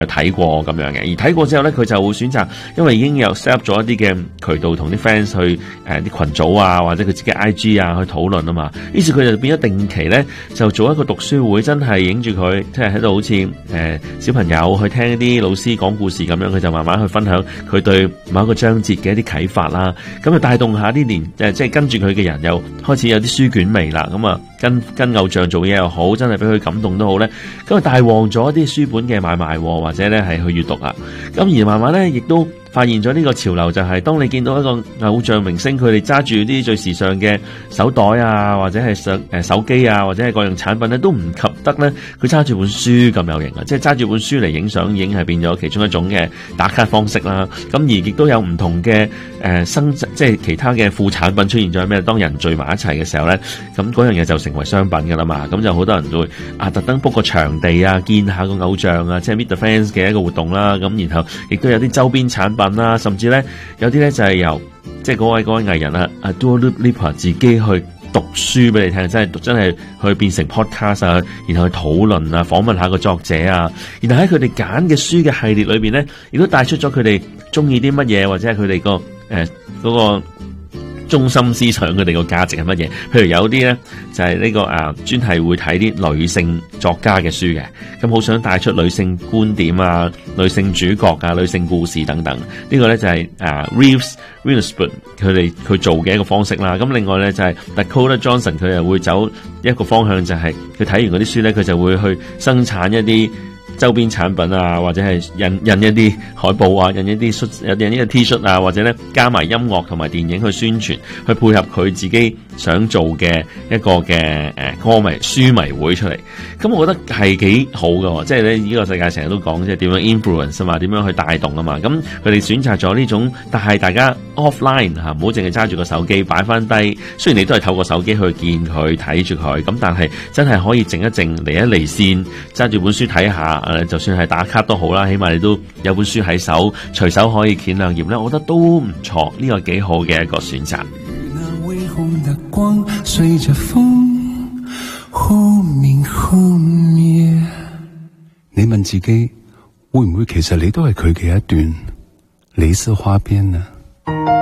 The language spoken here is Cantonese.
睇過咁樣嘅，而睇過之後咧，佢就會選擇，因為已經有 set up 咗一啲嘅渠道同啲 fans 去啲群組啊，或者佢自己 IG 啊去討論啊嘛。於是佢就變咗定期咧，就做一個讀書會，真係影住佢，即係喺度好似小朋友去聽一啲老師講故事咁樣，佢就慢慢去分享佢對某一個章節嘅一啲啟發啦。咁啊帶動下啲即係跟住佢嘅人又開始有啲書卷味啦。咁啊跟偶像做嘢又好，真係俾佢感動都好咧。咁啊大旺咗一啲書本嘅買賣，或者咧係去閱讀啊。咁而慢慢咧亦都發現咗呢個潮流，就係當你見到一個偶像明星，佢哋揸住啲最時尚嘅手袋啊，或者係手機啊，或者係各樣產品咧，都唔及得咧佢揸住本書咁有型啊！即係揸住本書嚟影相，已經係變咗其中一種嘅打卡方式啦。咁而亦都有唔同嘅即係其他嘅副產品出現咗咩？當人聚埋一齊嘅時候咧，咁嗰樣嘢就成為商品噶啦嘛。咁就好多人都會特登 book 個場地啊，見下個偶像啊，即係 meet the fans 嘅一個活動啦。咁然後亦都有啲周邊產品啦，甚至咧有啲咧就係由即係嗰位藝人啊Dua Lipa 自己去讀書俾你聽，真係去變成 podcast 啊，然後去討論啊，訪問下個作者啊，然後喺佢哋揀嘅書嘅系列裏邊咧，亦都帶出咗佢哋中意啲乜嘢，或者係佢哋個嗰個中心思想，佢哋個價值係乜嘢？譬如有啲咧就係呢個專係會睇啲女性作家嘅書嘅，咁好想帶出女性觀點啊、女性主角啊、女性故事等等。呢個咧就係Reeves Witherspoon 佢做嘅一個方式啦。咁另外咧就係 Dakota Johnson 佢又會走一個方向，就係佢睇完嗰啲書咧，佢就會去生產一啲周邊產品啊，或者係印一啲海報啊，印一啲 T 恤啊，或者咧加埋音樂同埋電影去宣傳，去配合佢自己想做嘅一個嘅歌迷書迷會出嚟。咁我覺得係幾好㗎，即係咧呢個世界成日都講即係點樣 influence 啊嘛，點樣去帶動啊嘛。咁佢哋選擇咗呢種，但係大家 offline 唔好淨係揸住個手機擺翻低。雖然你都係透過手機去見佢睇住佢，咁但係真係可以靜一靜，離一離線，揸住本書睇下。就算係打卡都好啦，起碼你都有本書喺手，隨手可以掀兩頁咧，我覺得都唔錯，呢個幾好嘅一個選擇。 那微紅的光隨着風忽明忽滅，你問自己會唔會其實你都係佢嘅一段李斯花邊呢？